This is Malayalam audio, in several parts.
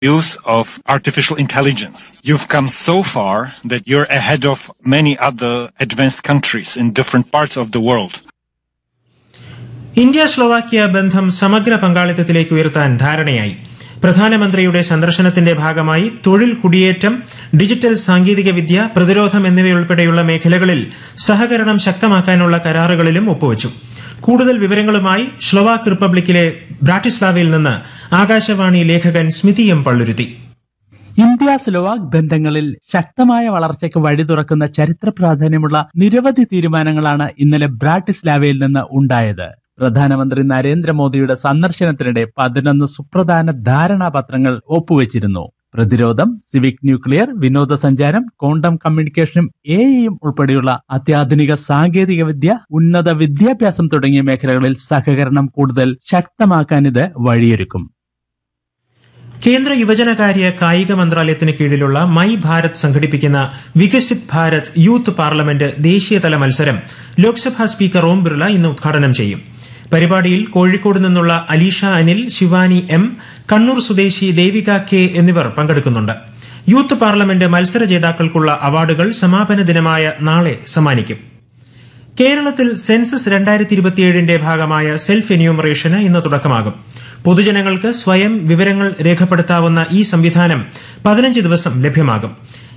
use of artificial intelligence. You've come so far that you're ahead of many other advanced countries in different parts of the world. India Slovakia ബന്ധം സമഗ്ര പങ്കാളിത്തത്തിലേക്ക് ഉയർത്താൻ ധാരണയായി. പ്രധാനമന്ത്രിയുടെ സന്ദർശനത്തിന്റെ ഭാഗമായി തൊഴിൽ, കുടിയേറ്റം, ഡിജിറ്റൽ സാങ്കേതികവിദ്യ, പ്രതിരോധം എന്നിവയുൾപ്പെടെയുള്ള മേഖലകളിൽ സഹകരണം ശക്തമാക്കാനുള്ള കരാറുകളിലും ഒപ്പുവച്ചു. കൂടുതൽ വിവരങ്ങളുമായി സ്ലോവാക്ക് റിപ്പബ്ലിക്കിലെ ബ്രാറ്റിസ്ലാവയിൽ നിന്ന് ആകാശവാണി ലേഖകൻ സ്മിതി എം പള്ളുരുത്തി. ഇന്ത്യ സ്ലോവാക് ബന്ധങ്ങളിൽ ശക്തമായ വളർച്ചയ്ക്ക് വഴി തുറക്കുന്ന ചരിത്ര പ്രാധാന്യമുള്ള നിരവധി തീരുമാനങ്ങളാണ് ഇന്നലെ ബ്രാറ്റിസ്ലാവയിൽ നിന്ന് ഉണ്ടായത്. പ്രധാനമന്ത്രി നരേന്ദ്രമോദിയുടെ സന്ദർശനത്തിനിടെ 11 സുപ്രധാന ധാരണാപത്രങ്ങൾ ഒപ്പുവെച്ചിരുന്നു. പ്രതിരോധം, സിവിക് ന്യൂക്ലിയർ, വിനോദസഞ്ചാരം, ക്വാണ്ടം കമ്മ്യൂണിക്കേഷനും എഐയും ഉൾപ്പെടെയുള്ള അത്യാധുനിക സാങ്കേതികവിദ്യ, ഉന്നത വിദ്യാഭ്യാസം തുടങ്ങിയ മേഖലകളിൽ സഹകരണം കൂടുതൽ ശക്തമാക്കാൻ ഇത് വഴിയൊരുക്കും. കേന്ദ്ര യുവജനകാര്യ കായിക മന്ത്രാലയത്തിന് കീഴിലുള്ള മൈ ഭാരത് സംഘടിപ്പിക്കുന്ന വികസിത് ഭാരത് യൂത്ത് പാർലമെന്റ് ദേശീയതല മത്സരം ലോക്സഭാ സ്പീക്കർ ഓം ബിർള ഇന്ന് ഉദ്ഘാടനം ചെയ്യും. പരിപാടിയിൽ കോഴിക്കോട് നിന്നുള്ള അലീഷ അനിൽ, ശിവാനി എം, കണ്ണൂർ സ്വദേശി ദേവിക കെ എന്നിവർ പങ്കെടുക്കുന്നുണ്ട്. യൂത്ത് പാർലമെന്റ് മത്സര ജേതാക്കൾക്കുള്ള അവാർഡുകൾ സമാപന ദിനമായ നാളെ സമ്മാനിക്കും. കേരളത്തിൽ സെൻസസ് 2027ന്റെ ഭാഗമായ സെൽഫ് എന്യൂമറേഷന് ഇന്ന് തുടക്കമാകും. പൊതുജനങ്ങൾക്ക് സ്വയം വിവരങ്ങൾ രേഖപ്പെടുത്താവുന്ന ഈ സംവിധാനം 15 ദിവസം ലഭ്യമാകും.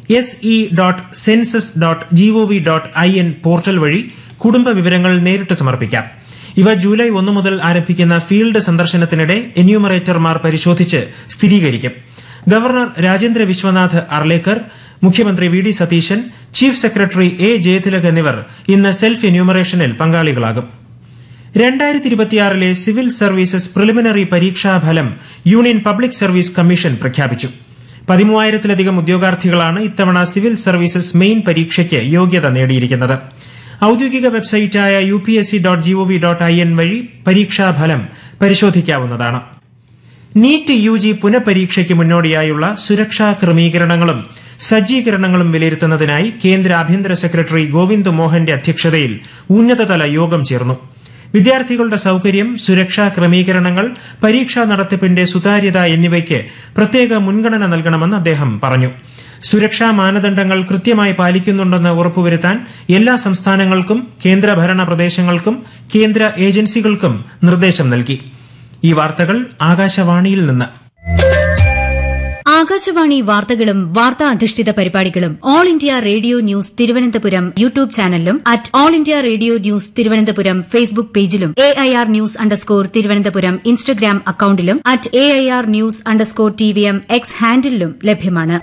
se.census.gov.in പോർട്ടൽ വഴി കുടുംബ വിവരങ്ങൾ നേരിട്ട് സമർപ്പിക്കാം. ഇവ ജൂലൈ 1 മുതൽ ആരംഭിക്കുന്ന ഫീൽഡ് സന്ദർശനത്തിനിടെ എന്യൂമറേറ്റർമാർ പരിശോധിച്ച് സ്ഥിരീകരിക്കും. ഗവർണർ രാജേന്ദ്ര വിശ്വനാഥ് അർലേക്കർ, മുഖ്യമന്ത്രി V D Satheesan, chief secretary A Jayathilak എന്നിവർ ഇന്ന് സെൽഫ് എന്യൂമറേഷനിൽ പങ്കാളികളാകും. 2026 സിവിൽ സർവീസസ് പ്രിലിമിനറി പരീക്ഷാഫലം യൂണിയൻ പബ്ലിക് സർവീസ് കമ്മീഷൻ പ്രഖ്യാപിച്ചു. 13,000-ലധികം ഉദ്യോഗാർത്ഥികളാണ് ഇത്തവണ സിവിൽ സർവീസസ് മെയിൻ പരീക്ഷയ്ക്ക് യോഗ്യത നേടിയിരിക്കുന്നത്. ഔദ്യോഗിക വെബ്സൈറ്റായ upsc.gov.in വഴി പരീക്ഷാഫലം പരിശോധിക്കാവുന്നതാണ്. നീറ്റ് യുജി പുനഃപരീക്ഷയ്ക്ക് മുന്നോടിയായുള്ള സുരക്ഷാ ക്രമീകരണങ്ങളും സജ്ജീകരണങ്ങളും വിലയിരുത്തുന്നതിനായി കേന്ദ്ര ആഭ്യന്തര സെക്രട്ടറി ഗോവിന്ദ് മോഹന്റെ അധ്യക്ഷതയിൽ ഉന്നതതല യോഗം ചേർന്നു. വിദ്യാർത്ഥികളുടെ സൌകര്യം, സുരക്ഷാ ക്രമീകരണങ്ങൾ, പരീക്ഷാ നടത്തിപ്പിന്റെ സുതാര്യത എന്നിവയ്ക്ക് പ്രത്യേക മുൻഗണന നൽകണമെന്ന് അദ്ദേഹം പറഞ്ഞു. സുരക്ഷാ മാനദണ്ഡങ്ങൾ കൃത്യമായി പാലിക്കുന്നുണ്ടെന്ന് ഉറപ്പുവരുത്താൻ എല്ലാ സംസ്ഥാനങ്ങൾക്കും കേന്ദ്രഭരണ പ്രദേശങ്ങൾക്കും കേന്ദ്ര ഏജൻസികൾക്കും നിർദ്ദേശം നൽകി. ഈ വാർത്തകൾ ആകാശവാണിയിൽ നിന്ന്. ആകാശവാണി വാർത്തകളും വാർത്താ അധിഷ്ഠിത പരിപാടികളും all India radio news Thiruvananthapuram YouTube ചാനലിലും all India radio news Thiruvananthapuram Facebook പേജിലും AIR ന്യൂസ് _തിരുവനന്തപുരം ഇൻസ്റ്റഗ്രാം അക്കൌണ്ടിലും AIR ന്യൂസ് _TVM എക്സ് ഹാൻഡിലും ലഭ്യമാണ്.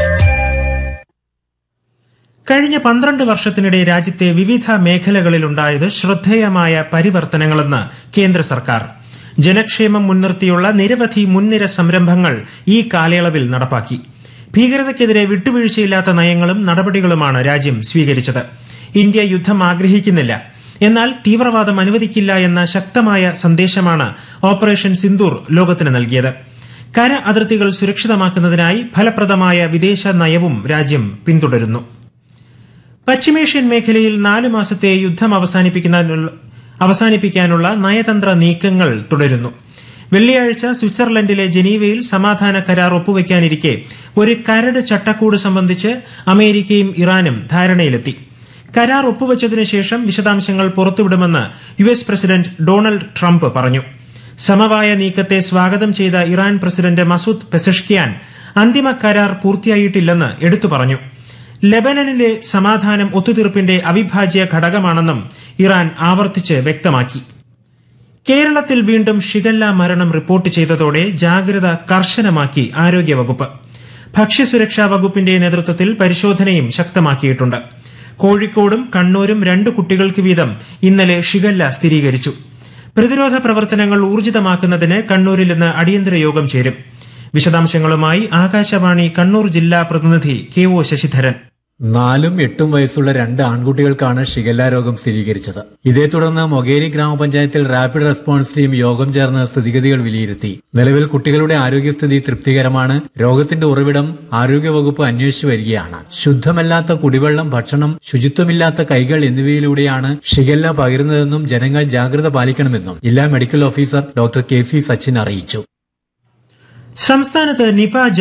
കഴിഞ്ഞ 12 വർഷത്തിനിടെ രാജ്യത്തെ വിവിധ മേഖലകളിലുണ്ടായത് ശ്രദ്ധേയമായ പരിവർത്തനങ്ങളെന്ന് കേന്ദ്ര സർക്കാർ. ജനക്ഷേമം മുൻനിർത്തിയുള്ള നിരവധി മുൻനിര സംരംഭങ്ങൾ ഈ കാലയളവിൽ നടപ്പാക്കി. ഭീകരതയ്ക്കെതിരെ വിട്ടുവീഴ്ചയില്ലാത്ത നയങ്ങളും നടപടികളുമാണ് രാജ്യം സ്വീകരിച്ചത്. ഇന്ത്യ യുദ്ധം ആഗ്രഹിക്കുന്നില്ല, എന്നാൽ തീവ്രവാദം അനുവദിക്കില്ല എന്ന ശക്തമായ സന്ദേശമാണ് ഓപ്പറേഷൻ സിന്ദൂർ ലോകത്തിന് നൽകിയത്. കര അതിർത്തികൾ സുരക്ഷിതമാക്കുന്നതിനായി ഫലപ്രദമായ വിദേശ നയവും രാജ്യം പിന്തുടരുന്നു. പശ്ചിമേഷ്യൻ മേഖലയിൽ 4 മാസത്തെ യുദ്ധം അവസാനിപ്പിക്കാനുള്ള നയതന്ത്ര നീക്കങ്ങൾ തുടരുന്നു. വെള്ളിയാഴ്ച സ്വിറ്റ്സർലൻഡിലെ ജനീവയിൽ സമാധാന കരാർ ഒപ്പുവയ്ക്കാനിരിക്കെ ഒരു കരട് ചട്ടക്കൂട് സംബന്ധിച്ച് അമേരിക്കയും ഇറാനും ധാരണയിലെത്തി. കരാർ ഒപ്പുവച്ചതിനു ശേഷം വിശദാംശങ്ങൾ പുറത്തുവിടുമെന്ന് US പ്രസിഡന്റ് ഡൊണാൾഡ് ട്രംപ് പറഞ്ഞു. സമവായ നീക്കത്തെ സ്വാഗതം ചെയ്ത ഇറാൻ പ്രസിഡന്റ് മസൂദ് പെസഷ്കിയാൻ അന്തിമ കരാർ പൂർത്തിയായിട്ടില്ലെന്ന് എടുത്തു പറഞ്ഞു. ലെബനനിലെ സമാധാനം ഒത്തുതീർപ്പിന്റെ അവിഭാജ്യ ഘടകമാണെന്നും ഇറാൻ ആവർത്തിച്ച് വ്യക്തമാക്കി. കേരളത്തിൽ വീണ്ടും ഷിഗല്ല മരണം റിപ്പോർട്ട് ചെയ്തതോടെ ജാഗ്രത കർശനമാക്കി ആരോഗ്യവകുപ്പ്. ഭക്ഷ്യസുരക്ഷാ വകുപ്പിന്റെ നേതൃത്വത്തിൽ പരിശോധനയും ശക്തമാക്കിയിട്ടുണ്ട്. കോഴിക്കോടും കണ്ണൂരും 2 കുട്ടികൾക്ക് വീതം ഇന്നലെ ഷിഗല്ല സ്ഥിരീകരിച്ചു. പ്രതിരോധ പ്രവർത്തനങ്ങൾ ഊർജിതമാക്കുന്നതിന് കണ്ണൂരിൽ ഇന്ന് അടിയന്തര യോഗം ചേരും. വിശദാംശങ്ങളുമായി ആകാശവാണി കണ്ണൂർ ജില്ലാ പ്രതിനിധി KO ശശിധരൻ. 4ഉം 8ഉം വയസ്സുള്ള 2 ആൺകുട്ടികൾക്കാണ് ഷിഗല്ല രോഗം സ്ഥിരീകരിച്ചത്. ഇതേ തുടർന്ന് മൊകേരി ഗ്രാമപഞ്ചായത്തിൽ റാപ്പിഡ് റെസ്പോൺസ് ടീം യോഗം ചേർന്ന് സ്ഥിതിഗതികൾ വിലയിരുത്തി. നിലവിൽ കുട്ടികളുടെ ആരോഗ്യസ്ഥിതി തൃപ്തികരമാണ്. രോഗത്തിന്റെ ഉറവിടം ആരോഗ്യവകുപ്പ് അന്വേഷിച്ചു വരികയാണ്. ശുദ്ധമല്ലാത്ത കുടിവെള്ളം, ഭക്ഷണം, ശുചിത്വമില്ലാത്ത കൈകൾ എന്നിവയിലൂടെയാണ് ഷിഗല്ല പകരുന്നതെന്നും ജനങ്ങൾ ജാഗ്രത പാലിക്കണമെന്നും ജില്ലാ medical officer doctor KC Sachin അറിയിച്ചു. സംസ്ഥാനത്ത് നിപ